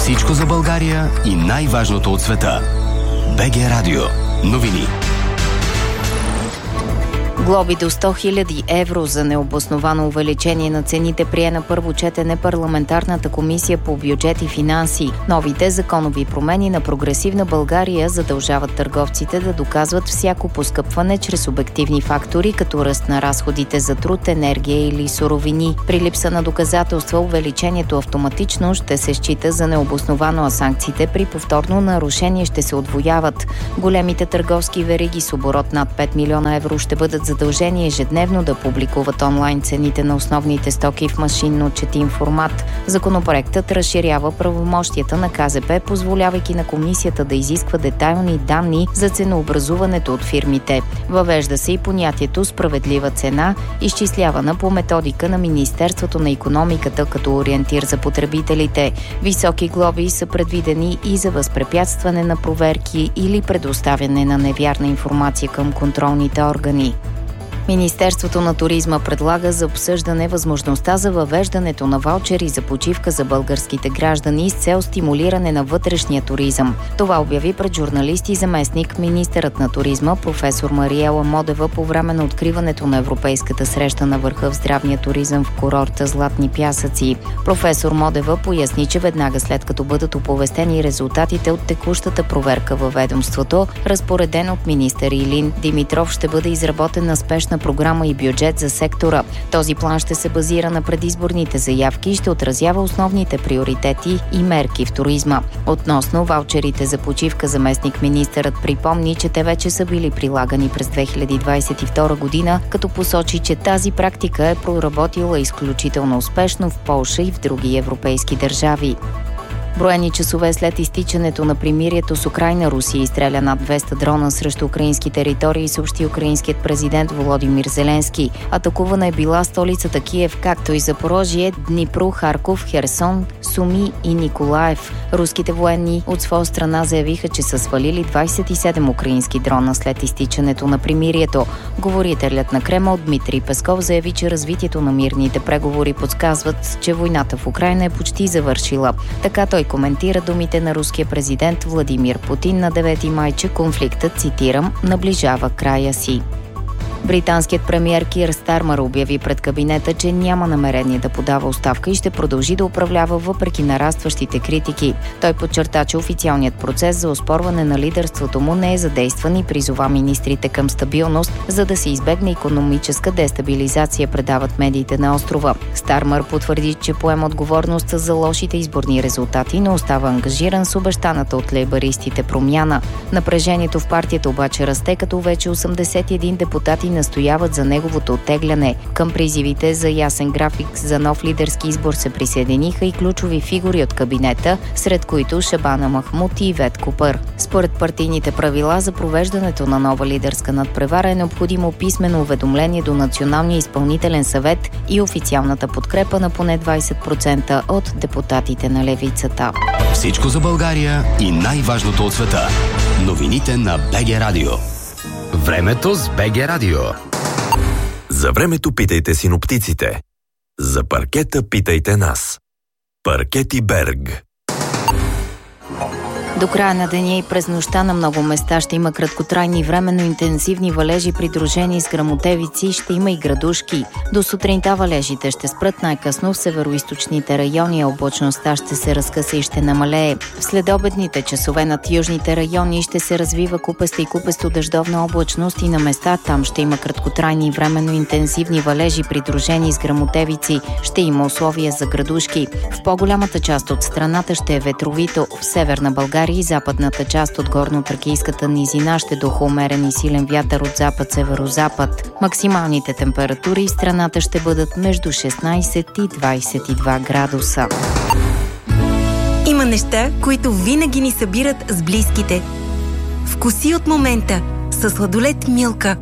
Всичко за България и най-важното от света. БГ Радио. Новини. Глоби до 100 000 евро за необосновано увеличение на цените прие на първо четене парламентарната комисия по бюджет и финанси. Новите законови промени на Прогресивна България задължават търговците да доказват всяко поскъпване чрез обективни фактори, като ръст на разходите за труд, енергия или суровини. При липса на доказателства увеличението автоматично ще се счита за необосновано, а санкциите при повторно нарушение ще се удвояват. Големите търговски вериги с оборот над 5 милиона евро ще бъдат задължени ежедневно да публикуват онлайн цените на основните стоки в машинно четим формат. Законопроектът разширява правомощията на КЗП, позволявайки на комисията да изисква детайлни данни за ценообразуването от фирмите. Въвежда се и понятието справедлива цена, изчислявана по методика на Министерството на икономиката като ориентир за потребителите. Високи глоби са предвидени и за възпрепятстване на проверки или предоставяне на невярна информация към контролните органи. Министерството на туризма предлага за обсъждане възможността за въвеждането на ваучери за почивка за българските граждани с цел стимулиране на вътрешния туризъм. Това обяви пред журналисти заместник министърът на туризма професор Мариела Модева по време на откриването на Европейската среща на върха в здравния туризъм в курорта Златни пясъци. Професор Модева поясни, че веднага след като бъдат оповестени резултатите от текущата проверка във ведомството, разпореден от министър Илин Димитров, ще бъде изработена спешна програма и бюджет за сектора. Този план ще се базира на предизборните заявки и ще отразява основните приоритети и мерки в туризма. Относно ваучерите за почивка, заместник министърът припомни, че те вече са били прилагани през 2022 година, като посочи, че тази практика е проработила изключително успешно в Полша и в други европейски държави. Броени часове след изтичането на примирието с Украйна, Русия изстреля над 200 дрона срещу украински територии, съобщи украинският президент Володимир Зеленски. Атакувана е била столицата Киев, както и Запорожие, Днипро, Харков, Херсон, Суми и Николаев. Руските военни от своя страна заявиха, че са свалили 27 украински дрона след изтичането на примирието. Говорителят на Кремъл Дмитрий Песков заяви, че развитието на мирните преговори подсказват, че войната в Украйна е почти завършила. Така той коментира думите на руския президент Владимир Путин на 9 май, че конфликтът, цитирам, наближава края си. Британският премиер Кир Стармър обяви пред кабинета, че няма намерение да подава оставка и ще продължи да управлява въпреки нарастващите критики. Той подчерта, че официалният процес за оспорване на лидерството му не е задействан и призова министрите към стабилност, за да се избегне икономическа дестабилизация, предават медиите на острова. Стармър потвърди, че поема отговорност за лошите изборни резултати, но остава ангажиран с обещаната от лейбаристите промяна. Напрежението в партията обаче расте, като вече 81 депутати настояват за неговото оттегляне. Към призивите за ясен график за нов лидерски избор се присъединиха и ключови фигури от кабинета, сред които Шабана Махмуд и Ивет Купър. Според партийните правила за провеждането на нова лидерска надпревара е необходимо писмено уведомление до Националния изпълнителен съвет и официалната подкрепа на поне 20% от депутатите на левицата. Всичко за България и най-важното от света. Новините на БГ Радио. Времето с БГ Радио. За времето питайте синоптиците. За паркета питайте нас. Паркети Берг. До края на деня и през нощта на много места ще има краткотрайни временно интензивни валежи, придружени с гръмотевици, ще има и градушки. До сутринта валежите ще спрат най-късно в североизточните райони, а облачността ще се разкъса и ще намалее. В следобедните часове над южните райони ще се развива купеста и купесто дъждовна облачност и на места там ще има краткотрайни временно интензивни валежи, придружени с гръмотевици. Ще има условия за градушки. В по-голямата част от страната ще е ветровито. В северна България и западната част от горно-тракийската низина ще духа умерен и силен вятър от запад-северозапад. Максималните температури в страната ще бъдат между 16 и 22 градуса. Има неща, които винаги ни събират с близките. Вкуси от момента със сладолед Милка.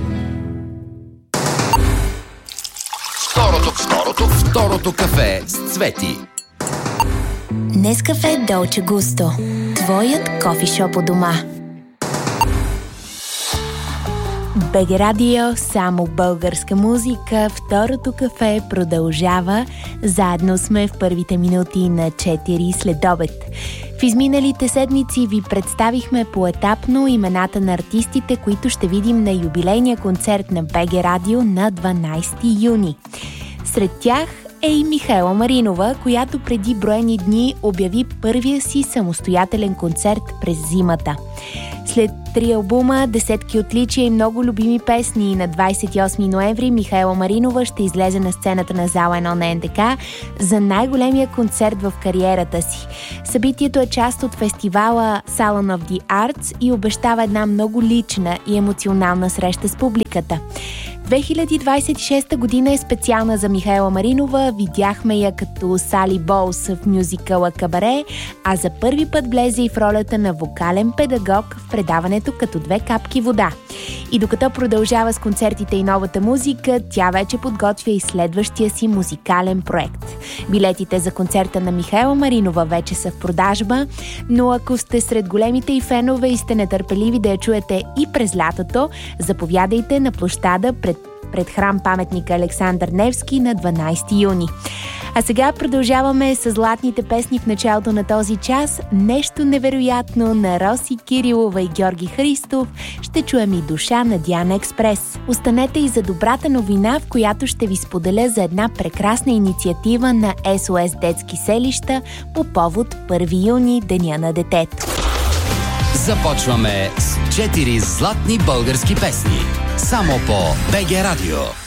Второто кафе с Цвети. Нескафе Долче Густо. Твоят кофишоп у дома. БГ Радио, само българска музика. Второто кафе продължава. Заедно сме в първите минути на 4 следобед. В изминалите седмици ви представихме поетапно имената на артистите, които ще видим на юбилейния концерт на БГ Радио на 12 юни. Сред тях е и Михаела Маринова, която преди броени дни обяви първия си самостоятелен концерт през зимата. След 3 албума, десетки отличия и много любими песни, на 28 ноември Михаела Маринова ще излезе на сцената на зала 1 на НДК за най-големия концерт в кариерата си. Събитието е част от фестивала Salon of the Arts и обещава една много лична и емоционална среща с публиката. 2026 година е специална за Михаела Маринова. Видяхме я като Сали Болс в мюзикъла Кабаре, а за първи път влезе и в ролята на вокален педагог в предаването Като две капки вода. И докато продължава с концертите и новата музика, тя вече подготвя и следващия си музикален проект. Билетите за концерта на Михаела Маринова вече са в продажба, но ако сте сред големите й фенове и сте нетърпеливи да я чуете и през лятото, заповядайте на площада пред храм паметника Александър Невски на 12 юни. А сега продължаваме с златните песни в началото на този час. Нещо невероятно на Роси Кирилова и Георги Христов. Ще чуем и Душа на Диана Експрес. Останете и за добрата новина, в която ще ви споделя за една прекрасна инициатива на СОС детски селища по повод 1 юни, Деня на детето. Започваме с 4 златни български песни. Само по БГ Радио.